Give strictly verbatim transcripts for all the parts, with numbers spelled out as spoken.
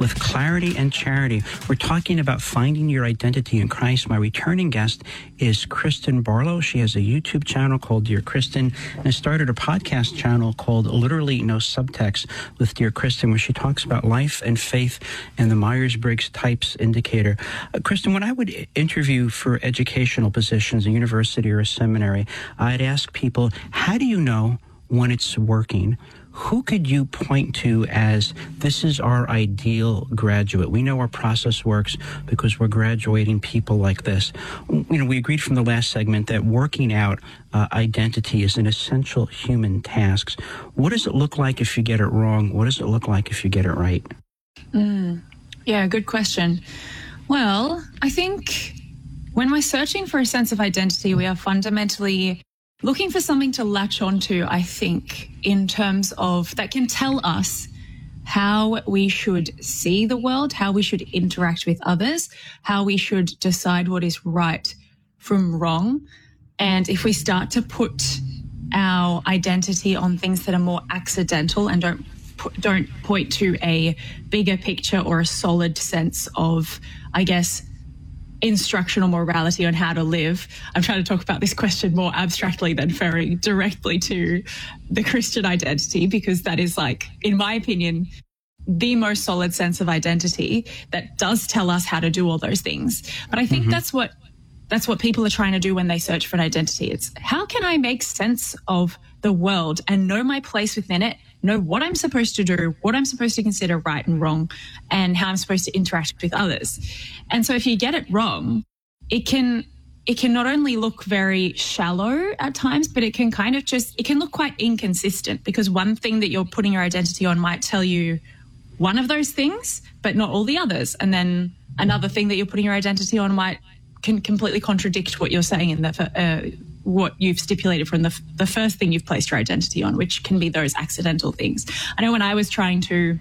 with clarity and charity. We're talking about finding your identity in Christ. My returning guest is Kristen Barlow. She has a YouTube channel called Dear Kristen and has started a podcast channel called Literally No Subtext with Dear Kristen, where she talks about life and faith and the Myers-Briggs Types Indicator. Uh, Kristen, when I would interview for educational positions, a university or a seminary, I'd ask people, how do you know when it's working? Who could you point to as this is our ideal graduate? We know our process works because we're graduating people like this. You know, we agreed from the last segment that working out uh, identity is an essential human task. What does it look like if you get it wrong? What does it look like if you get it right? Mm, yeah, good question. Well, I think when we're searching for a sense of identity, we are fundamentally looking for something to latch onto, I think, in terms of that can tell us how we should see the world, how we should interact with others, how we should decide what is right from wrong. And if we start to put our identity on things that are more accidental and don't don't point to a bigger picture or a solid sense of, I guess, instructional morality on how to live. I'm trying to talk about this question more abstractly than very directly to the Christian identity, because that is, like, in my opinion, the most solid sense of identity that does tell us how to do all those things. But I think mm-hmm. that's what that's what people are trying to do when they search for an identity. It's how can I make sense of the world and know my place within it, know what I'm supposed to do, what I'm supposed to consider right and wrong, and how I'm supposed to interact with others. And so if you get it wrong, it can it can not only look very shallow at times, but it can kind of just, it can look quite inconsistent, because one thing that you're putting your identity on might tell you one of those things, but not all the others. And then another thing that you're putting your identity on might can completely contradict what you're saying in the uh, what you've stipulated from the, the first thing you've placed your identity on, which can be those accidental things. I know when I was trying to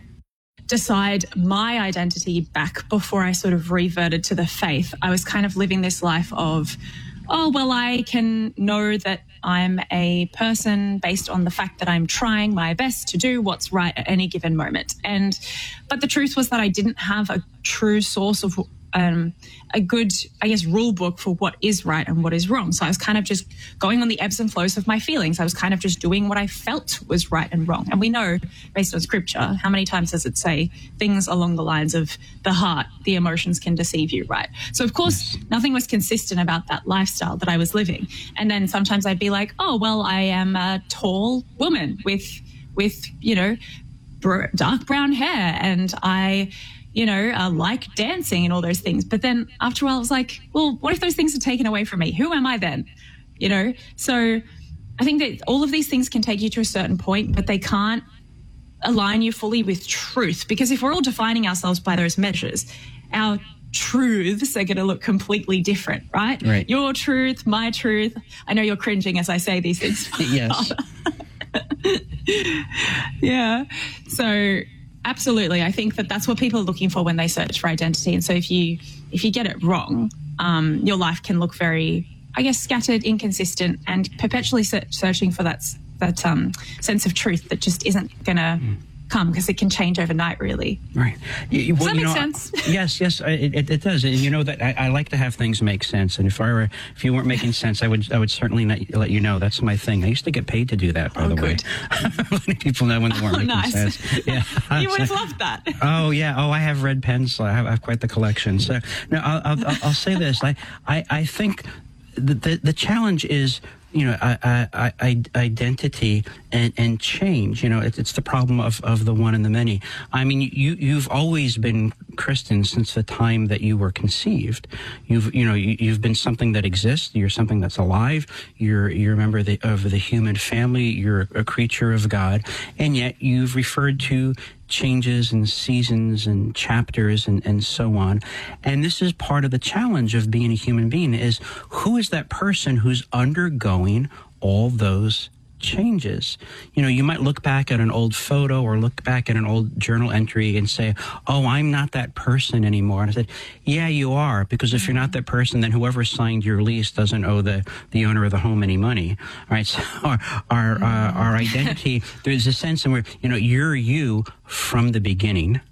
decide my identity back before I sort of reverted to the faith, I was kind of living this life of, oh, well, I can know that I'm a person based on the fact that I'm trying my best to do what's right at any given moment. And, but the truth was that I didn't have a true source of Um, a good, I guess, rule book for what is right and what is wrong. So I was kind of just going on the ebbs and flows of my feelings. I was kind of just doing what I felt was right and wrong. And we know, based on scripture, how many times does it say things along the lines of the heart, the emotions can deceive you, right? So, of course, nothing was consistent about that lifestyle that I was living. And then sometimes I'd be like, oh, well, I am a tall woman with, with you know, br- dark brown hair, and I... you know, uh, like dancing and all those things. But then after a while, I was like, well, what if those things are taken away from me? Who am I then? You know, so I think that all of these things can take you to a certain point, but they can't align you fully with truth, because if we're all defining ourselves by those measures, our truths are going to look completely different, right? Right. Your truth, my truth. I know you're cringing as I say these things. Yes. Yeah. So... absolutely. I think that that's what people are looking for when they search for identity. And so if you if you get it wrong, um, your life can look very, I guess, scattered, inconsistent, and perpetually se- searching for that, that um, sense of truth that just isn't going to mm. come, because it can change overnight, really. Right. You, does well, that you make know, sense? Yes, yes, it, it, it does. And you know that I, I like to have things make sense. And if I were, if you weren't making sense, I would, I would certainly not let you know. That's my thing. I used to get paid to do that, by oh, the good. way. Letting people know when they weren't oh, making nice. sense. Yeah. You would have loved that. Oh yeah. Oh, I have red pens. I have, I have quite the collection. So no, I'll, I'll, I'll say this. I, I, I think the, the the challenge is, you know, I, I, I, identity and, and change. You know, it, it's the problem of, of the one and the many. I mean, you, you've always been Kristen since the time that you were conceived. You've, you know, you, you've been something that exists. You're something that's alive. You're, you're a member of the, of the human family. You're a creature of God. And yet you've referred to changes and seasons and chapters and, and so on. And this is part of the challenge of being a human being, is who is that person who's undergoing all those changes? You know, you might look back at an old photo or look back at an old journal entry and say, oh, I'm not that person anymore. And I said, yeah, you are, because if you're not that person, then whoever signed your lease doesn't owe the, the owner of the home any money. All right. So our, our, uh, our identity, there's a sense in where, you know, you're you from the beginning.